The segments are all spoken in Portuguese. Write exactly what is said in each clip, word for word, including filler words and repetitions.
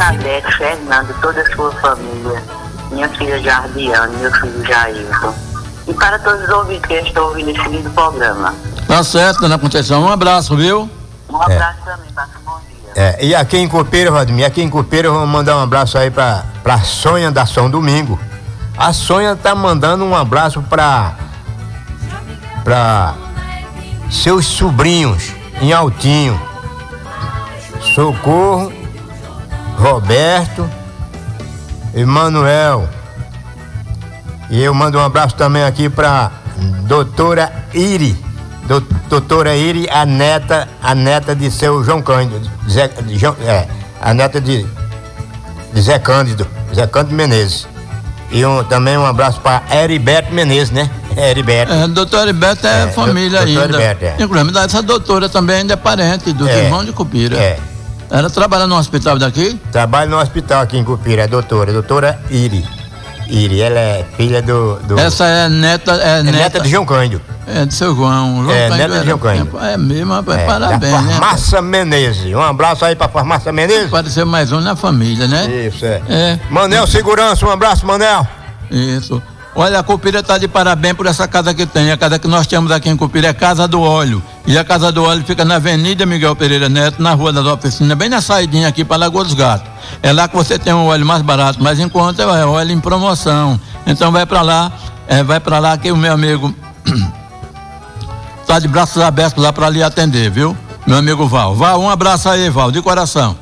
Bernadette, Fernando, toda a sua família, minha filha Jardiane, meu filho Jailson. E para todos os ouvintes que estão ouvindo esse lindo programa. Tá certo, dona Conceição. Um abraço, viu? Um abraço é. também, passa um bom dia. É, e aqui em Copeira, Vladimir, aqui em Copeira eu vou mandar um abraço aí pra, pra Sonha da São Domingo. A Sonha tá mandando um abraço pra, pra seus sobrinhos em Altinho. Socorro, Roberto e Manuel. E eu mando um abraço também aqui pra doutora Iri. Doutora Iri, a neta, a neta de seu João Cândido, Zé, de João, é, a neta de, de Zé Cândido, Zé Cândido Menezes. E um, também um abraço para Heriberto Menezes, né? Heriberto. É, doutor Heriberto é, é família ainda. Heriberto, é. Inclusive, essa doutora também ainda é parente do é, irmão de Cupira. É. Ela trabalha no hospital daqui? Trabalha no hospital aqui em Cupira, é doutora, doutora Iri. Iri, ela é filha do... do essa é neta... É, é neta, neta de João Cândido. É, de seu João. João é, Cândido neta de João Cândido. É mesmo, rapaz, é, parabéns, da né? Farmácia Menezes. Um abraço aí pra Farmácia Menezes. Apareceu mais um na família, né? Isso, é. é. Manel Segurança, um abraço, Manel. Isso. Olha, a Cupira está de parabéns por essa casa que tem. A casa que nós temos aqui em Cupira é Casa do Óleo. E a Casa do Óleo fica na Avenida Miguel Pereira Neto, na Rua das Oficinas, bem na saidinha aqui para Lagoa dos Gatos. É lá que você tem um óleo mais barato, mas enquanto é óleo em promoção. Então vai para lá, é, vai para lá que o meu amigo está de braços abertos lá para lhe atender, viu? Meu amigo Val. Val, um abraço aí, Val, de coração.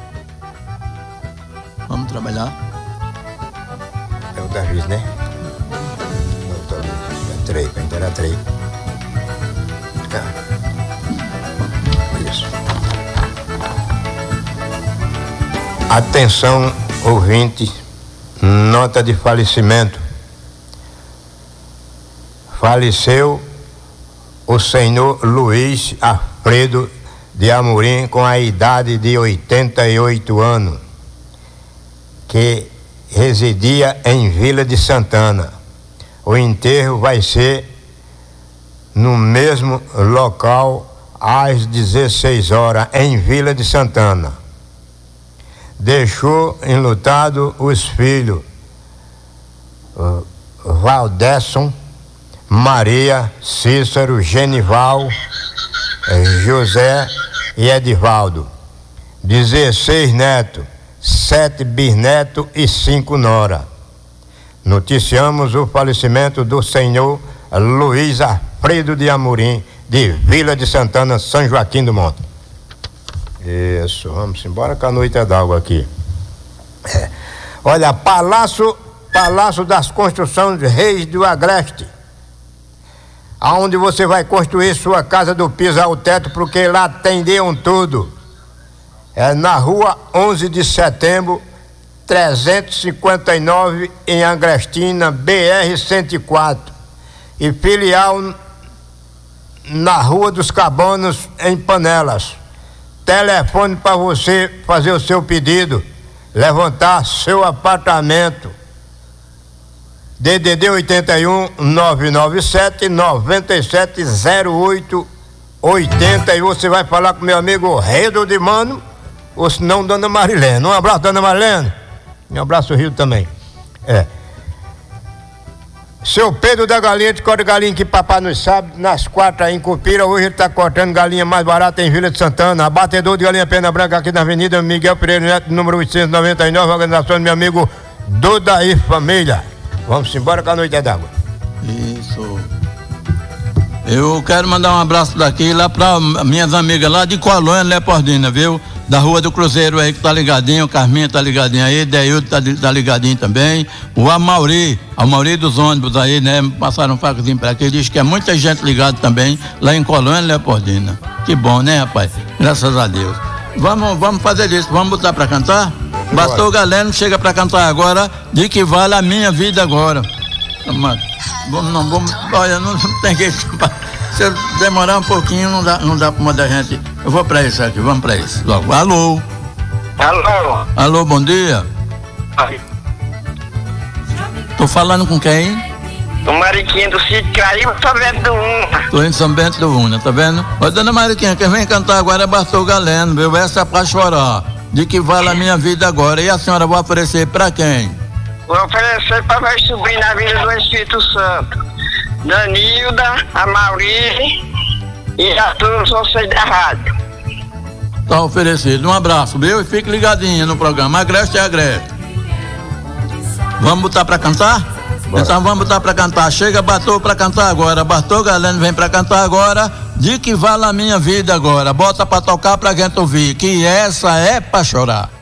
Vamos trabalhar? É o Davi, né? Três, para entrar três. Isso. Atenção, ouvinte, nota de falecimento. Faleceu o senhor Luiz Alfredo de Amorim com a idade de oitenta e oito anos, que residia em Vila de Santana. O enterro vai ser no mesmo local às dezesseis horas, em Vila de Santana. Deixou enlutado os filhos uh, Valdesson, Maria, Cícero, Genival, José e Edivaldo. dezesseis netos, sete bisnetos e cinco noras. Noticiamos o falecimento do senhor Luiz Alfredo de Amorim, de Vila de Santana, São Joaquim do Monte. Isso, vamos embora que a noite é d'água aqui. É. Olha, Palácio, Palácio das Construções Reis do Agreste, aonde você vai construir sua casa do piso ao teto, porque lá atendiam tudo. É na rua onze de setembro, trezentos e cinquenta e nove, em Agrestina, B R cento e quatro, e filial na Rua dos Cabanos, em Panelas. Telefone para você fazer o seu pedido, levantar seu apartamento. D D D oitenta e um, nove nove sete, nove sete zero oito oito zero, e você vai falar com meu amigo Redo de Mano, ou se não, Dona Marilene. Um abraço, Dona Marilene. Um abraço, Rio também. É. Seu Pedro da Galinha, de corte de galinha que papai nos sabe, nas quatro aí em Cupira. Hoje ele está cortando galinha mais barata em Vila de Santana. Abatedor de galinha Pena Branca aqui na Avenida Miguel Pereira Neto, número oitocentos e noventa e nove, organização do meu amigo Dudaí Família. Vamos embora que a noite é d'água. Isso. Eu quero mandar um abraço daqui lá para minhas amigas lá de Colônia, Leopoldina, viu? Da Rua do Cruzeiro aí que tá ligadinho, o Carminha tá ligadinho aí, Deildo tá, tá ligadinho também, o Amauri, Amauri dos ônibus aí, né? Passaram um facozinho pra aqui, diz que é muita gente ligada também lá em Colônia, Leopoldina. Que bom, né, rapaz? Graças a Deus. Vamos, vamos fazer isso, vamos botar pra cantar? Bastou Galeno, chega pra cantar agora, de que vale a minha vida agora. Vamos, não, vamos, olha, não tem que... Se eu demorar um pouquinho, não dá, não dá pra mandar gente. Eu vou pra isso aqui, vamos pra isso. Logo. Alô? Alô? Alô, bom dia. Oi. Tô falando com quem? O Mariquinha do Sítio Caraíba, São Bento do Una. Tô em São Bento do Una, tá vendo? Ô, dona Mariquinha, quem vem cantar agora é Bastou Galeno, viu? Essa é pra chorar. De que vale a minha vida agora. E a senhora vai oferecer para quem? Vou oferecer para meus sobrinhos na vida do Espírito Santo. Danilda, a Mauri e a todos vocês da rádio. Tá oferecido. Um abraço, viu? E fique ligadinho no programa Agreste e Agreste. Vamos botar para cantar? Bora. Então vamos botar para cantar. Chega Bartô para cantar agora. Bartô Galeno vem para cantar agora. De que vale a minha vida agora. Bota para tocar pra gente ouvir. Que essa é para chorar.